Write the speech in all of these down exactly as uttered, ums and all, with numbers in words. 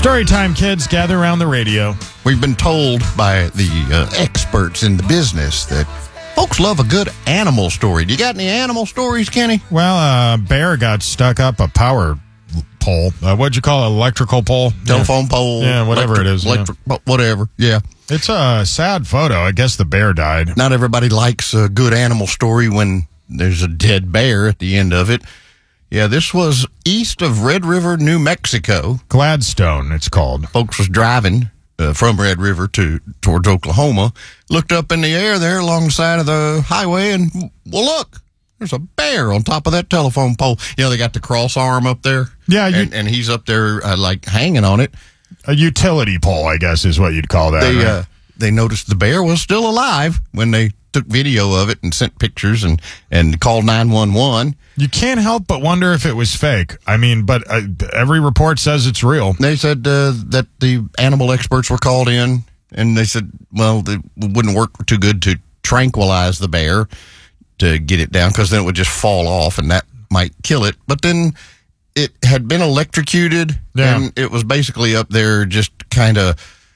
Storytime, kids, gather around the radio. We've been told by the uh, experts in the business that folks love a good animal story. Do you got any animal stories, Kenny? Well, a uh, bear got stuck up a power pole. Uh, what'd you call it? Electrical pole? Telephone yeah. pole. Yeah, whatever electric, it is. Electric, yeah. Whatever, yeah. It's a sad photo. I guess the bear died. Not everybody likes a good animal story when there's a dead bear at the end of it. Yeah, this was east of Red River, New Mexico. Gladstone, it's called. Folks was driving uh, from Red River to towards Oklahoma, looked up in the air there along the side of the highway, and, well, look, there's a bear on top of that telephone pole. You know, they got the cross arm up there. Yeah. You, and, and he's up there, uh, like, hanging on it. A utility pole, I guess, is what you'd call that. They, right? uh, they noticed the bear was still alive when they took video of it and sent pictures and, and called nine one one. You can't help but wonder if it was fake. I mean, but uh, every report says it's real. They said uh, that the animal experts were called in, and they said, well, it wouldn't work too good to tranquilize the bear to get it down, because then it would just fall off, and that might kill it. But then it had been electrocuted, yeah. and it was basically up there just kind of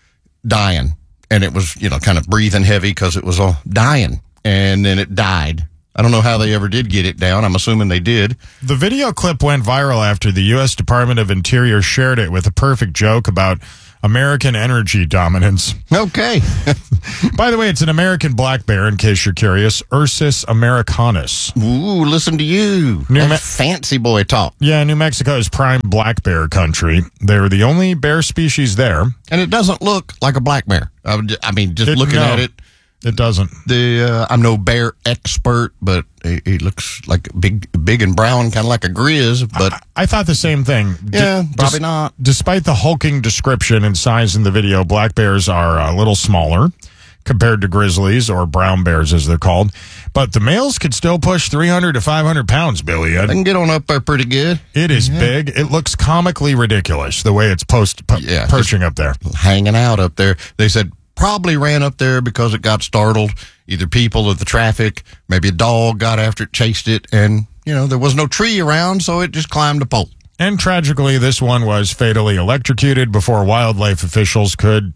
dying. And it was, you know, kind of breathing heavy because it was all dying. And then it died. I don't know how they ever did get it down. I'm assuming they did. The video clip went viral after the U S Department of Interior shared it with a perfect joke about American energy dominance. Okay. By the way, it's an American black bear, in case you're curious. Ursus americanus. Ooh, listen to you. New That's Me- fancy boy talk. Yeah, New Mexico is prime black bear country. They're the only bear species there. And it doesn't look like a black bear. I, would, I mean, just It- looking no. at it. It doesn't. The uh, I'm no bear expert, but he, he looks like big, big and brown, kind of like a grizz. But I, I thought the same thing. yeah, D- probably des- not. Despite the hulking description and size in the video, black bears are a little smaller compared to grizzlies, or brown bears as they're called. But the males could still push three hundred to five hundred pounds, Billy. They can get on up there pretty good. It is yeah. big. It looks comically ridiculous the way it's post po- Yeah, perching up there. Hanging out up there. They said probably ran up there because it got startled. Either people or the traffic. Maybe a dog got after it, chased it, and, you know, there was no tree around, so it just climbed a pole. And tragically, this one was fatally electrocuted before wildlife officials could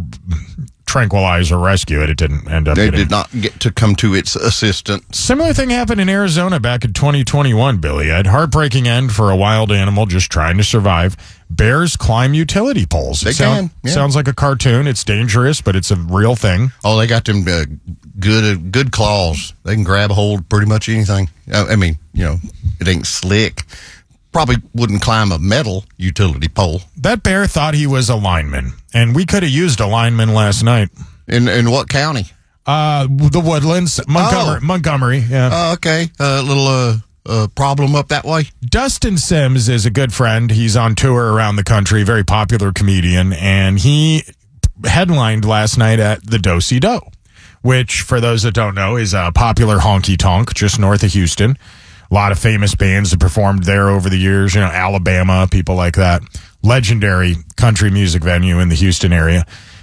tranquilize or rescue it. It didn't end up They getting... did not get to come to its assistance. Similar thing happened in Arizona back in twenty twenty-one, Billy. A heartbreaking end for a wild animal just trying to survive. Bears climb utility poles. They It sound- can, yeah. Sounds like a cartoon. It's dangerous, but it's a real thing. Oh, they got them uh, good uh, good claws. They can grab a hold of pretty much anything. I, I mean, you know, it ain't slick. Probably wouldn't climb a metal utility pole. That bear thought he was a lineman, and we could have used a lineman last night. In in what county? Uh, the Woodlands, Montgomery. Oh. Montgomery, yeah. Oh, okay. A uh, little uh, uh, problem up that way. Dustin Sims is a good friend. He's on tour around the country, very popular comedian, and he headlined last night at the Do-Si-Do, which, for those that don't know, is a popular honky-tonk just north of Houston. A lot of famous bands that performed there over the years, you know, Alabama, people like that. Legendary country music venue in the Houston area.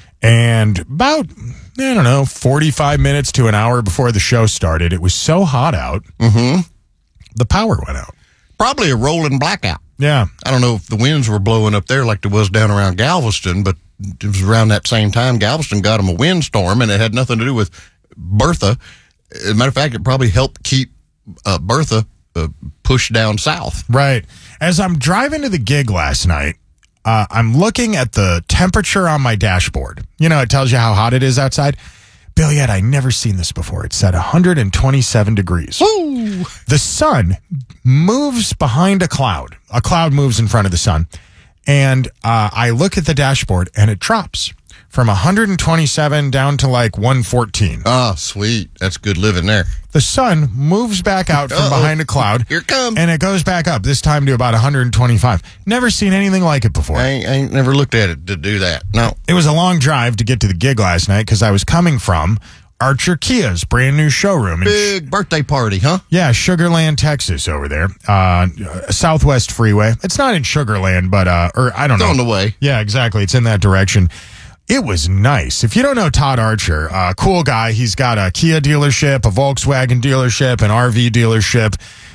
And about, I don't know, forty-five minutes to an hour before the show started, it was so hot out, Mm-hmm. the power went out. Probably a rolling blackout. Yeah. I don't know if the winds were blowing up there like there was down around Galveston, but it was around that same time Galveston got them a windstorm, and it had nothing to do with Bertha. As a matter of fact, it probably helped keep uh, Bertha uh, pushed down south. Right. As I'm driving to the gig last night, uh, I'm looking at the temperature on my dashboard. You know, it tells you how hot it is outside. Billy, I'd never seen this before. It said one hundred twenty-seven degrees. Woo! The sun moves behind a cloud. A cloud moves in front of the sun. And uh, I look at the dashboard, and it drops from one hundred twenty-seven down to like one fourteen. Oh, sweet. That's good living there. The sun moves back out from Uh-oh. behind a cloud. Here it comes. And it goes back up, this time to about one hundred twenty-five. Never seen anything like it before. I ain't, I ain't never looked at it to do that. No. It was a long drive to get to the gig last night because I was coming from Archer Kia's brand new showroom. In Big birthday party, huh? Yeah, Sugar Land, Texas, over there. Uh, Southwest Freeway. It's not in Sugar Land, but, uh, or I don't It's know. on the way. Yeah, exactly. It's in that direction. It was nice. If you don't know Todd Archer, uh, cool guy. He's got a Kia dealership, a Volkswagen dealership, an R V dealership.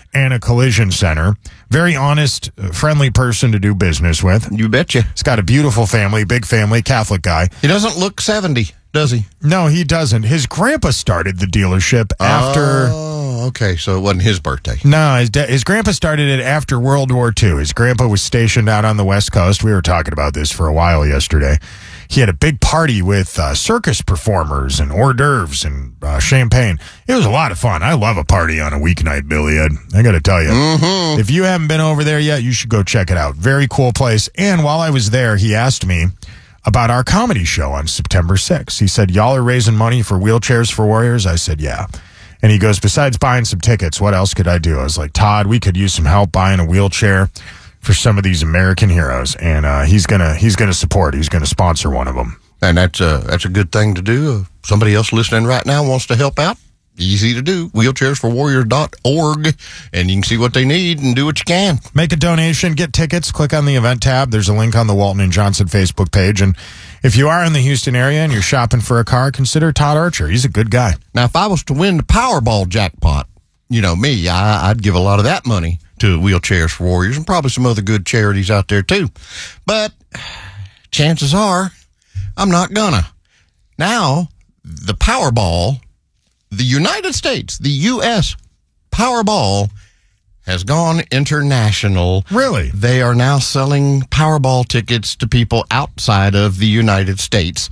and a collision center. Very honest, uh, friendly person to do business with. You betcha. He's got a beautiful family, big family, Catholic guy. He doesn't look seventy, does he? No, he doesn't. His grandpa started the dealership after... Oh, okay. So it wasn't his birthday. No, his, da- his grandpa started it after World War Two. His grandpa was stationed out on the West Coast. We were talking about this for a while yesterday. He had a big party with uh, circus performers and hors d'oeuvres and uh, champagne. It was a lot of fun. I love a party on a weeknight, Billy Ed. I got to tell you. Mm-hmm. If you haven't been over there yet, you should go check it out. Very cool place. And while I was there, he asked me about our comedy show on September sixth. He said, y'all are raising money for Wheelchairs for Warriors? I said, yeah. And he goes, besides buying some tickets, what else could I do? I was like, Todd, we could use some help buying a wheelchair for some of these American heroes. And uh, he's going to he's gonna support. He's going to sponsor one of them. And that's a, that's a good thing to do. If somebody else listening right now wants to help out, easy to do. wheelchairs for warriors dot org, and you can see what they need and do what you can. Make a donation, get tickets, click on the event tab. There's a link on the Walton and Johnson Facebook page. And if you are in the Houston area and you're shopping for a car, consider Todd Archer. He's a good guy. Now, if I was to win the Powerball jackpot, you know me, I, I'd give a lot of that money to Wheelchairs for Warriors and probably some other good charities out there too. But chances are I'm not gonna. Now, the Powerball, the United States, the U S Powerball has gone international. Really? They are now selling Powerball tickets to people outside of the United States.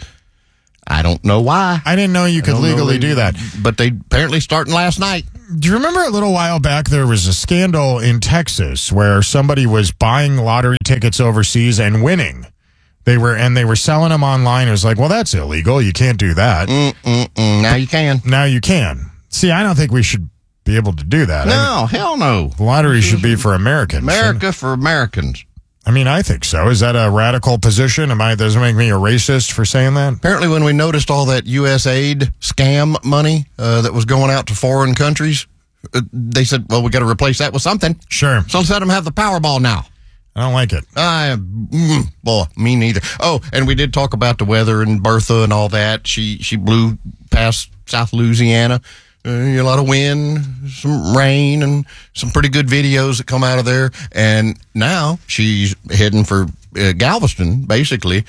I don't know why. I didn't know you could legally they, do that. But they apparently starting last night. Do you remember a little while back there was a scandal in Texas where somebody was buying lottery tickets overseas and winning? They were and they were selling them online. It was like, well, that's illegal. You can't do that. Mm-mm-mm. Now you can. Now you can. See, I don't think we should be able to do that. No, I mean, hell no. the lottery should be for Americans. America for Americans. I mean, I think so. Is that a radical position? Am I? Does it make me a racist for saying that? Apparently, when we noticed all that U S aid scam money uh, that was going out to foreign countries, uh, they said, well, we got to replace that with something. Sure. So let's let them have the Powerball now. I don't like it. I, mm, boy, me neither. Oh, and we did talk about the weather and Bertha and all that. She she blew past South Louisiana. Uh, a lot of wind, some rain, and some pretty good videos that come out of there. And now she's heading for uh, Galveston, basically,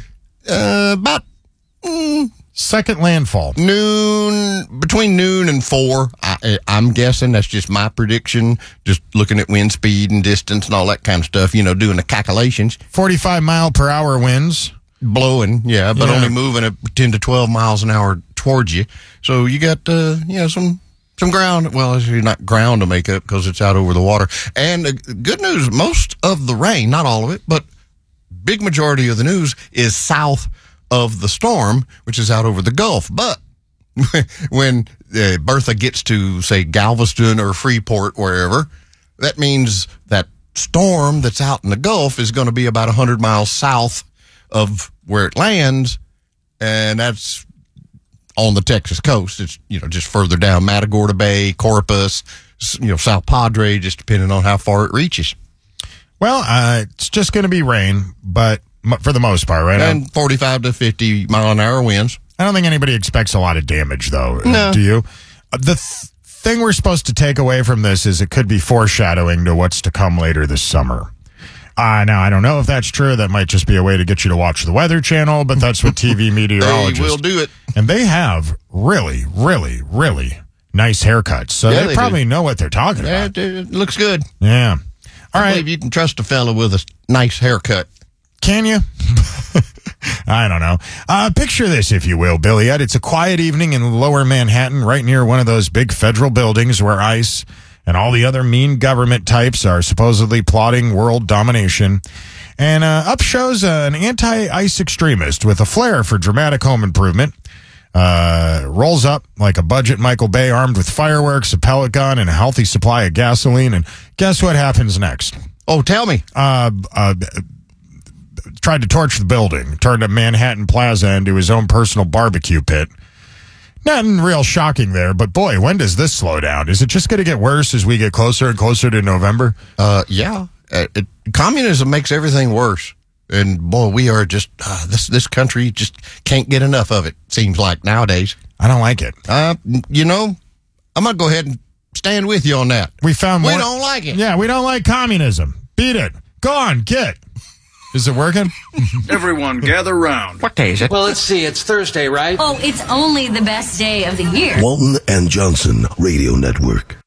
uh, about mm, Second landfall. noon, between noon and four. I, I'm guessing that's just my prediction, just looking at wind speed and distance and all that kind of stuff, you know, doing the calculations. forty-five mile per hour winds. Blowing, yeah, but Yeah. only moving at ten to twelve miles an hour towards you. So you got, uh, you know, some some ground. Well, it's not ground to make up because it's out over the water. And uh, good news, most of the rain, not all of it, but big majority of the news is south of the storm, which is out over the Gulf. But when uh, Bertha gets to, say, Galveston or Freeport, wherever, that means that storm that's out in the Gulf is going to be about one hundred miles south of where it lands, and that's on the Texas coast. It's, you know, just further down Matagorda Bay, Corpus, you know, South Padre, just depending on how far it reaches. Well, uh, it's just going to be rain, but m- for the most part, right? And forty-five to fifty mile an hour winds. I don't think anybody expects a lot of damage, though. No. Do you? Uh, the th- thing we're supposed to take away from this is it could be foreshadowing to what's to come later this summer. Uh, now, I don't know if that's true. That might just be a way to get you to watch the Weather Channel, but that's what T V They meteorologists... will do it. And they have really, really, really nice haircuts. So Yeah, they, they probably do. know what they're talking Yeah, about. it, it looks good. Yeah. All I right. believe you can trust a fella with a nice haircut. Can you? I don't know. Uh, picture this, if you will, Billy Ed. It's a quiet evening in lower Manhattan, right near one of those big federal buildings where ICE and all the other mean government types are supposedly plotting world domination. And uh, up shows uh, an anti-ICE extremist with a flair for dramatic home improvement. Uh, rolls up like a budget Michael Bay armed with fireworks, a pellet gun, and a healthy supply of gasoline. And guess what happens next? Oh, tell me. Uh, uh, tried to torch the building, turned a Manhattan Plaza into his own personal barbecue pit. Nothing real shocking there, but boy, when does this slow down? Is it just going to get worse as we get closer and closer to November? Uh, yeah. Uh, it, communism makes everything worse. And boy, we are just, uh, this, this country just can't get enough of it, seems like nowadays. I don't like it. Uh, you know, I'm going to go ahead and stand with you on that. We found We more- don't like it. Yeah, we don't like communism. Beat it. Go on, get. Is it working? Everyone gather round. What day is it? Well, let's see. It's Thursday, right? Oh, it's only the best day of the year. Walton and Johnson Radio Network.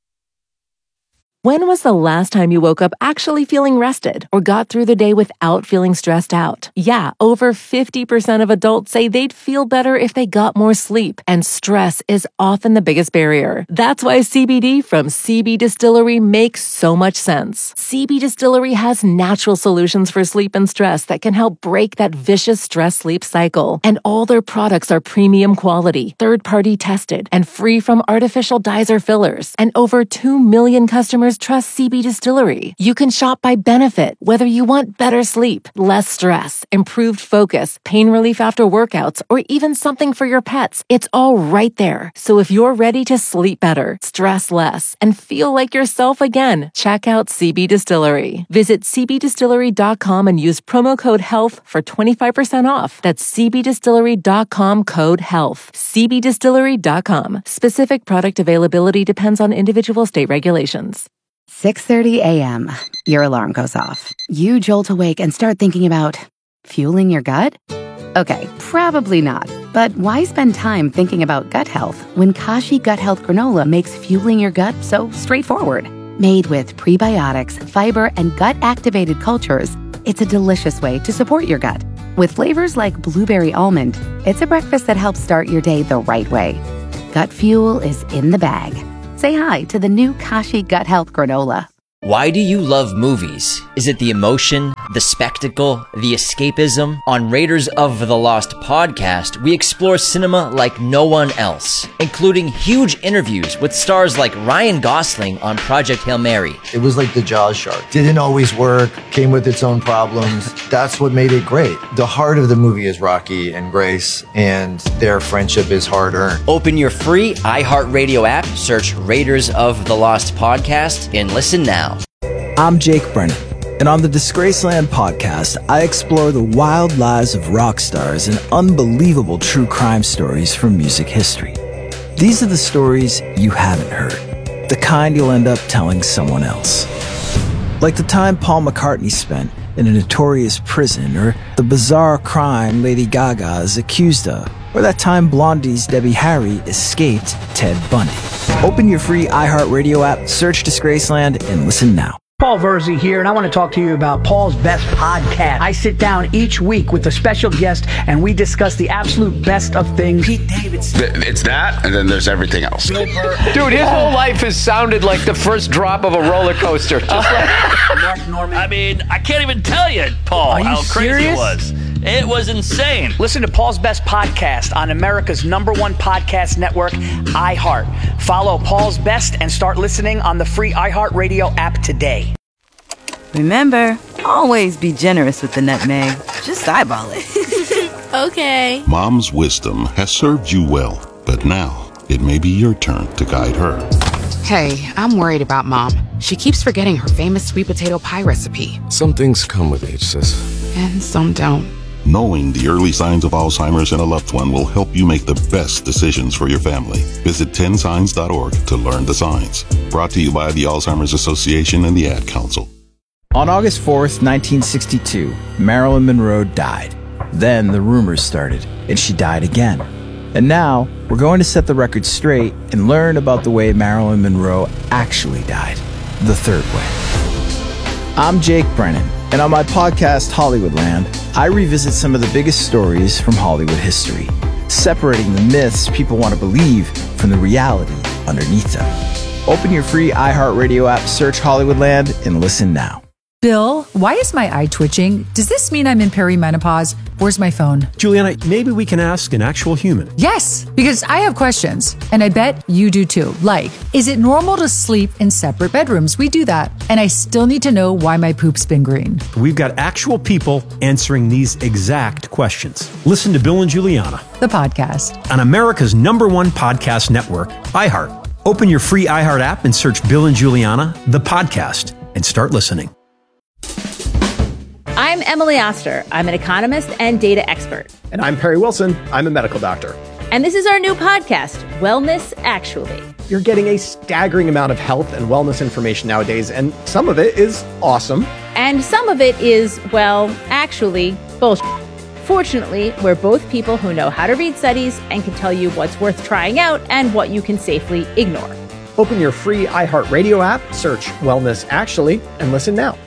When was the last time you woke up actually feeling rested or got through the day without feeling stressed out? Yeah, over fifty percent of adults say they'd feel better if they got more sleep, and stress is often the biggest barrier. That's why C B D from C B Distillery makes so much sense. C B Distillery has natural solutions for sleep and stress that can help break that vicious stress-sleep cycle. And all their products are premium quality, third-party tested, and free from artificial dyes or fillers. And over two million customers trust C B Distillery. You can shop by benefit, whether you want better sleep, less stress, improved focus, pain relief after workouts, or even something for your pets. It's all right there. So if you're ready to sleep better, stress less, and feel like yourself again, check out C B Distillery. Visit c b distillery dot com and use promo code HEALTH for twenty-five percent off. That's c b distillery dot com code HEALTH. c b distillery dot com. Specific product availability depends on individual state regulations. six thirty a.m. Your alarm goes off. You jolt awake and start thinking about fueling your gut? Okay, probably not. But why spend time thinking about gut health when Kashi Gut Health Granola makes fueling your gut so straightforward? Made with prebiotics, fiber, and gut-activated cultures, it's a delicious way to support your gut. With flavors like blueberry almond, it's a breakfast that helps start your day the right way. Gut fuel is in the bag. Say hi to the new Kashi Gut Health Granola. Why do you love movies? Is it the emotion, the spectacle, the escapism? On Raiders of the Lost podcast, we explore cinema like no one else, including huge interviews with stars like Ryan Gosling on Project Hail Mary. It was like the Jaws shark. Didn't always work, came with its own problems. That's what made it great. The heart of the movie is Rocky and Grace, and their friendship is hard-earned. Open your free iHeartRadio app, search Raiders of the Lost podcast, and listen now. I'm Jake Brennan, and on the Disgraceland podcast, I explore the wild lives of rock stars and unbelievable true crime stories from music history. These are the stories you haven't heard, the kind you'll end up telling someone else. Like the time Paul McCartney spent in a notorious prison, or the bizarre crime Lady Gaga is accused of, or that time Blondie's Debbie Harry escaped Ted Bundy. Open your free iHeartRadio app, search Disgraceland, and listen now. Paul Verzi here, and I want to talk to you about Paul's Best Podcast. I sit down each week with a special guest, and we discuss the absolute best of things. Pete Davidson. It's that, and then there's everything else. Dude, his whole life has sounded like the first drop of a roller coaster. Just like Mark Norman. I mean, I can't even tell you, Paul, Are you how crazy serious? it was. It was insane. Listen to Paul's Best Podcast on America's number one podcast network, iHeart. Follow Paul's Best and start listening on the free iHeartRadio app today. Remember, always be generous with the nutmeg. Just eyeball it. Okay. Mom's wisdom has served you well, but now it may be your turn to guide her. Hey, I'm worried about Mom. She keeps forgetting her famous sweet potato pie recipe. Some things come with age, sis. And some don't. Knowing the early signs of Alzheimer's in a loved one will help you make the best decisions for your family. Visit ten signs dot org to learn the signs. Brought to you by the Alzheimer's Association and the Ad Council. On August fourth, nineteen sixty-two, Marilyn Monroe died. Then the rumors started, and she died again. And now, we're going to set the record straight and learn about the way Marilyn Monroe actually died. The third way. I'm Jake Brennan, and on my podcast, Hollywoodland, I revisit some of the biggest stories from Hollywood history, separating the myths people want to believe from the reality underneath them. Open your free iHeartRadio app, search Hollywoodland, and listen now. Bill, why is my eye twitching? Does this mean I'm in perimenopause? Where's my phone? Juliana, maybe we can ask an actual human. Yes, because I have questions, and I bet you do too. Like, is it normal to sleep in separate bedrooms? We do that. And I still need to know why my poop's been green. We've got actual people answering these exact questions. Listen to Bill and Juliana, the podcast, on America's number one podcast network, iHeart. Open your free iHeart app and search Bill and Juliana, the podcast, and start listening. I'm Emily Oster. I'm an economist and data expert. And I'm Perry Wilson. I'm a medical doctor. And this is our new podcast, Wellness Actually. You're getting a staggering amount of health and wellness information nowadays, and some of it is awesome. And some of it is, well, actually, bullshit. Fortunately, we're both people who know how to read studies and can tell you what's worth trying out and what you can safely ignore. Open your free iHeartRadio app, search Wellness Actually, and listen now.